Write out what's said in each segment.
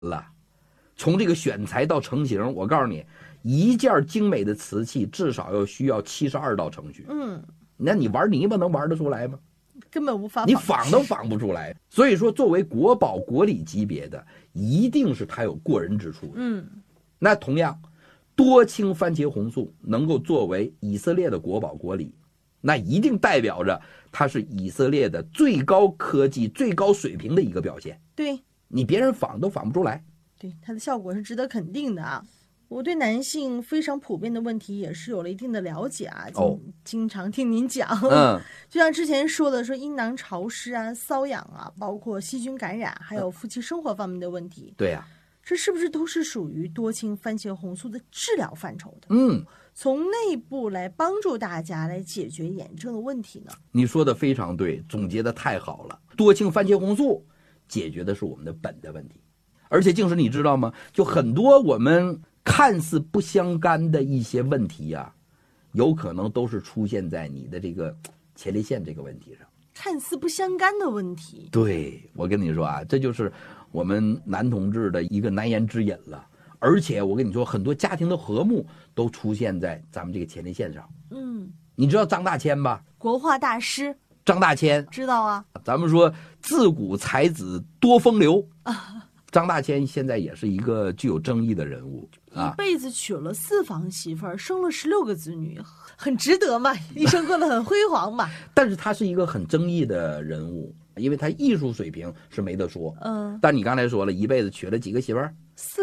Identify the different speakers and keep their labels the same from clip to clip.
Speaker 1: 了。从这个选材到成型，我告诉你，一件精美的瓷器至少需要72道程序。那你玩泥巴能玩得出来吗？
Speaker 2: 根本无法
Speaker 1: 你仿都仿不出来。所以说，作为国宝国礼级别的，一定是它有过人之处的。那同样，多青番茄红素能够作为以色列的国宝国礼，那一定代表着它是以色列的最高科技、最高水平的一个表现。
Speaker 2: 对，
Speaker 1: 你别人仿都仿不出来。
Speaker 2: 对，它的效果是值得肯定的啊。我对男性非常普遍的问题也是有了一定的了解啊，经常听您讲。就像之前说的，说阴囊潮湿啊、瘙痒啊，包括细菌感染，还有夫妻生活方面的问题。
Speaker 1: 对呀，
Speaker 2: 这是不是都是属于多青番茄红素的治疗范畴的？从内部来帮助大家来解决炎症的问题呢？
Speaker 1: 你说的非常对，总结的太好了。多青番茄红素解决的是我们的本的问题，而且静师你知道吗？就很多我们看似不相干的一些问题啊，有可能都是出现在你的这个前列腺这个问题上。
Speaker 2: 看似不相干的问题，
Speaker 1: 对，我跟你说啊，这就是我们男同志的一个难言之隐了。而且我跟你说，很多家庭的和睦都出现在咱们这个前列腺上。你知道张大千吧？
Speaker 2: 国画大师
Speaker 1: 张大千
Speaker 2: 知道啊。
Speaker 1: 咱们说自古才子多风流张大千现在也是一个具有争议的人物
Speaker 2: 啊，一辈子娶了4房媳妇儿，生了16个子女，很值得嘛，一生过得很辉煌嘛。
Speaker 1: 但是他是一个很争议的人物，因为他艺术水平是没得说。但你刚才说了，一辈子娶了几个媳妇儿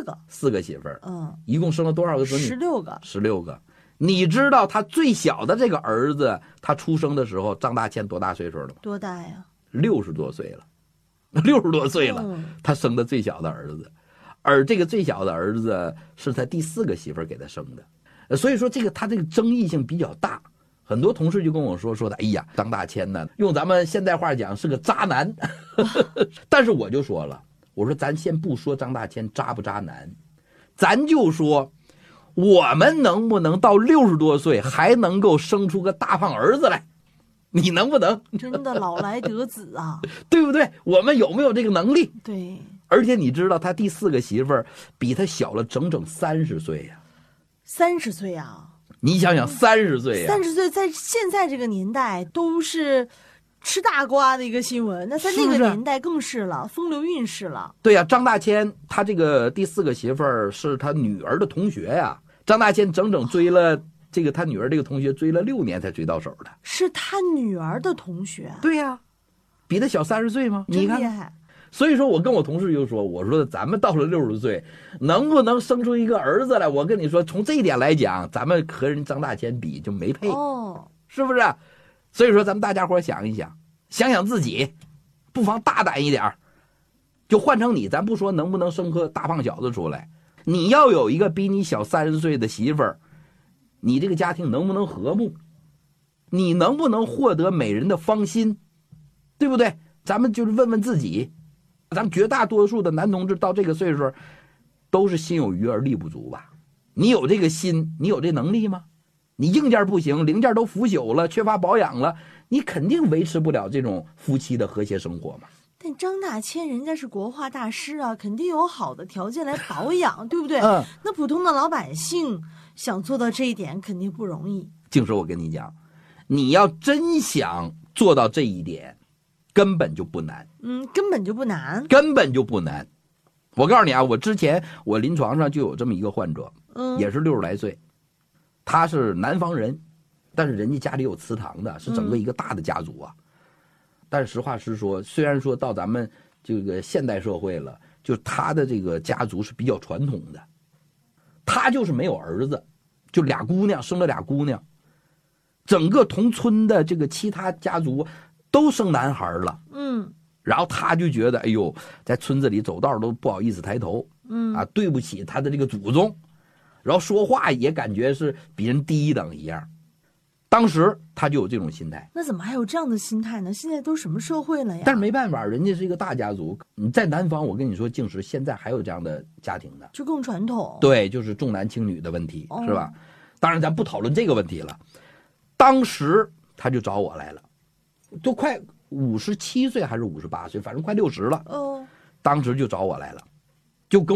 Speaker 1: ？4个媳妇儿。一共生了多少个子女？16个。你知道他最小的这个儿子，他出生的时候，张大千多大岁数了吗？
Speaker 2: 多大呀
Speaker 1: ？60多岁了。60多岁了，他生的最小的儿子，而这个最小的儿子是他第4个媳妇儿给他生的，所以说他这个争议性比较大。很多同事就跟我说的，哎呀，张大千呢，用咱们现代话讲是个渣男。但是我就说了，我说咱先不说张大千渣不渣男，咱就说我们能不能到60多岁还能够生出个大胖儿子来。你能不能？
Speaker 2: 真的老来得子啊。
Speaker 1: 对不对？我们有没有这个能力？
Speaker 2: 对。
Speaker 1: 而且你知道他第4个媳妇儿比他小了整整30岁呀。
Speaker 2: 30岁啊。
Speaker 1: 你想想30岁呀。
Speaker 2: 30岁在现在这个年代都是吃大瓜的一个新闻，那在那个年代更是了，风流韵事了。
Speaker 1: 对呀，张大千他这个第4个媳妇儿是他女儿的同学呀。张大千整整追了他女儿这个同学追了6年才追到手的。
Speaker 2: 是他女儿的同学？
Speaker 1: 对呀，比他小30岁吗？
Speaker 2: 真厉害。
Speaker 1: 所以说我跟我同事就说，我说咱们到了60岁能不能生出一个儿子来，我跟你说从这一点来讲，咱们和人张大千比就没配。是不是？所以说咱们大家伙想一想，想想自己，不妨大胆一点，就换成你，咱不说能不能生个大胖小子出来，你要有一个比你小30岁的媳妇儿，你这个家庭能不能和睦？你能不能获得美人的芳心？对不对？咱们就是问问自己，咱们绝大多数的男同志到这个岁数都是心有余而力不足吧？你有这个心，你有这能力吗？你硬件不行，零件都腐朽了，缺乏保养了，你肯定维持不了这种夫妻的和谐生活嘛。
Speaker 2: 但张大千人家是国画大师啊，肯定有好的条件来保养，对不对？那普通的老百姓想做到这一点肯定不容易。
Speaker 1: 静说，我跟你讲，你要真想做到这一点，根本就不难。
Speaker 2: 根本就不难，
Speaker 1: 根本就不难。我告诉你啊，我之前我临床上就有这么一个患者，也是60来岁，他是南方人，但是人家家里有祠堂的，是整个一个大的家族啊。但是实话实说，虽然说到咱们这个现代社会了，就他的这个家族是比较传统的，他就是没有儿子，就俩姑娘，生了俩姑娘，整个同村的这个其他家族都生男孩了。然后他就觉得，哎呦，在村子里走道都不好意思抬头，对不起他的这个祖宗，然后说话也感觉是比人低一等一样。当时他就有这种心态。
Speaker 2: 那怎么还有这样的心态呢？现在都什么社会了呀？
Speaker 1: 但是没办法，人家是一个大家族。你在南方，我跟你说，静时现在还有这样的家庭的，
Speaker 2: 就更传统。
Speaker 1: 对，就是重男轻女的问题，是吧？当然咱不讨论这个问题了。当时他就找我来了，都快57岁还是58岁，反正快60了。当时就找我来了， 就跟